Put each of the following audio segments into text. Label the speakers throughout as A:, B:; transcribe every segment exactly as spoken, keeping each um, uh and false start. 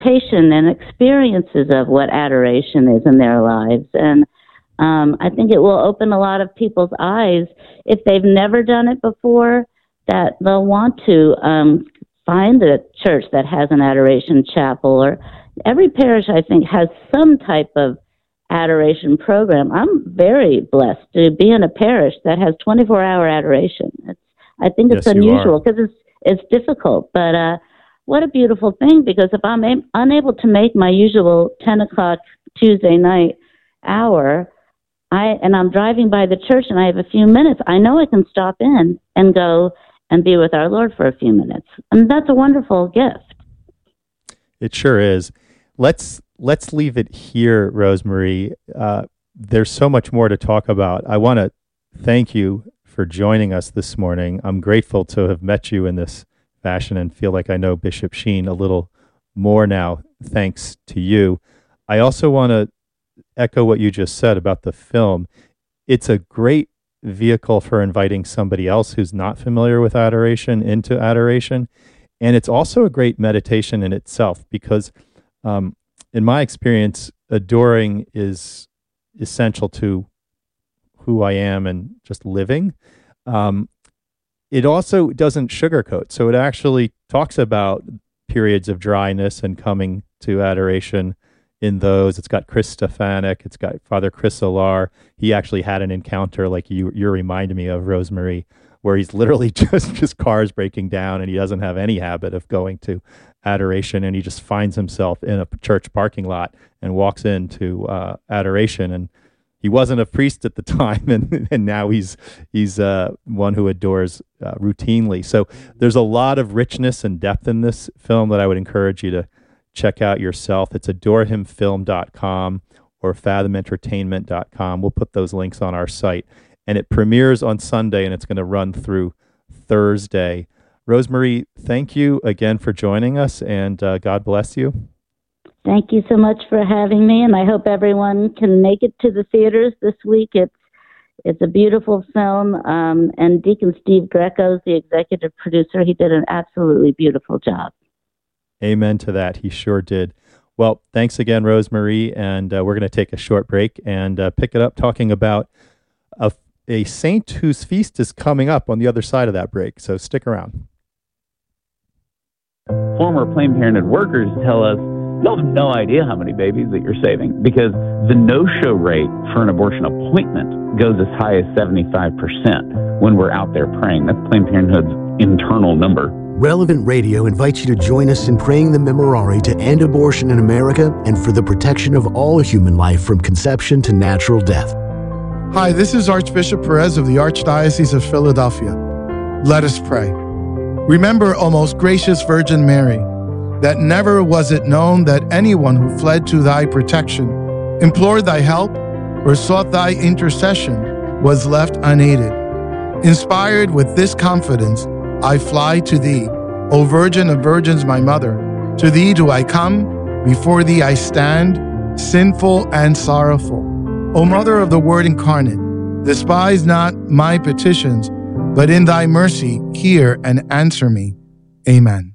A: anticipation and experiences of what adoration is in their lives. And um, I think it will open a lot of people's eyes if they've never done it before, that they'll want to um, find a church that has an adoration chapel. Or every parish, I think, has some type of adoration program. I'm very blessed to be in a parish that has twenty-four hour adoration. It's, I think it's
B: yes,
A: unusual because it's it's difficult, but uh, what a beautiful thing, because if I'm a- unable to make my usual ten o'clock Tuesday night hour, I and I'm driving by the church and I have a few minutes, I know I can stop in and go and be with our Lord for a few minutes. And that's a wonderful gift.
B: It sure is. Let's let's leave it here, Rosemarie. Uh, there's so much more to talk about. I want to thank you for joining us this morning. I'm grateful to have met you in this fashion and feel like I know Bishop Sheen a little more now, thanks to you. I also want to echo what you just said about the film. It's a great vehicle for inviting somebody else who's not familiar with adoration into adoration. And it's also a great meditation in itself, because um, in my experience, adoring is essential to who I am and just living. Um, it also doesn't sugarcoat. So it actually talks about periods of dryness and coming to adoration in those. It's got Chris Stefanik. It's got Father Chris Alar. He actually had an encounter like you, you're reminding me of, Rosemarie, where he's literally just, just cars breaking down and he doesn't have any habit of going to adoration, and he just finds himself in a church parking lot and walks into uh, adoration. And he wasn't a priest at the time, and, and now he's he's uh, one who adores uh, routinely. So there's a lot of richness and depth in this film that I would encourage you to check out yourself. It's adore him film dot com or fathom entertainment dot com. We'll put those links on our site. And it premieres on Sunday, and it's going to run through Thursday. Rosemarie, thank you again for joining us, and uh, God bless you.
A: Thank you so much for having me, and I hope everyone can make it to the theaters this week. It's it's a beautiful film, um, and Deacon Steve Greco is the executive producer. He did an absolutely beautiful job.
B: Amen to that. He sure did. Well, thanks again, Rosemarie, and uh, we're going to take a short break and uh, pick it up talking about a, a saint whose feast is coming up on the other side of that break, so stick around.
C: Former Planned Parenthood workers tell us, you'll have no idea how many babies that you're saving, because the no-show rate for an abortion appointment goes as high as seventy-five percent when we're out there praying. That's Planned Parenthood's internal number.
D: Relevant Radio invites you to join us in praying the Memorare to end abortion in America and for the protection of all human life from conception to natural death.
E: Hi, this is Archbishop Perez of the Archdiocese of Philadelphia. Let us pray. Remember, O most gracious Virgin Mary, that never was it known that anyone who fled to thy protection, implored thy help, or sought thy intercession was left unaided. Inspired with this confidence, I fly to thee, O Virgin of Virgins, my mother. To thee do I come, before thee I stand, sinful and sorrowful. O Mother of the Word incarnate, despise not my petitions, but in thy mercy hear and answer me. Amen.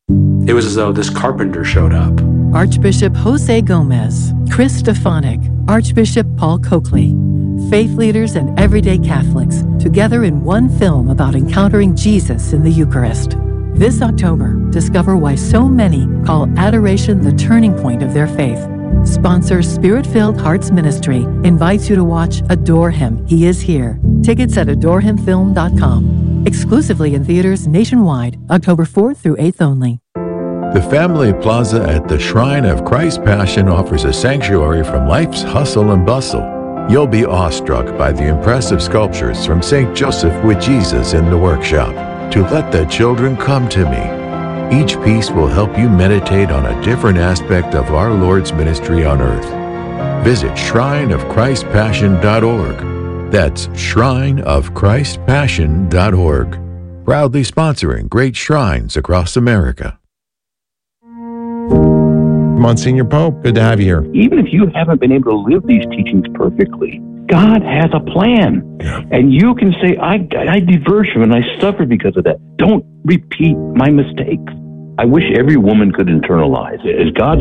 F: It was as though this carpenter showed up.
G: Archbishop Jose Gomez, Chris Stefanik, Archbishop Paul Coakley, faith leaders and everyday Catholics, together in one film about encountering Jesus in the Eucharist. This October, discover why so many call adoration the turning point of their faith. Sponsor Spirit-Filled Hearts Ministry invites you to watch Adore Him, He Is Here. Tickets at adore him film dot com. Exclusively in theaters nationwide, October fourth through eighth only.
H: The Family Plaza at the Shrine of Christ's Passion offers a sanctuary from life's hustle and bustle. You'll be awestruck by the impressive sculptures from Saint Joseph with Jesus in the workshop. To let the children come to me. Each piece will help you meditate on a different aspect of our Lord's ministry on earth. Visit shrine of christ passion dot org. That's shrine of christ passion dot org. Proudly sponsoring great shrines across America.
I: Monsignor Pope, good to have you here.
C: Even if you haven't been able to live these teachings perfectly, God has a plan.
I: Yeah.
C: And you can say, I, I diverged from it and I suffered because of that. Don't repeat my mistakes.
J: I wish every woman could internalize it. As God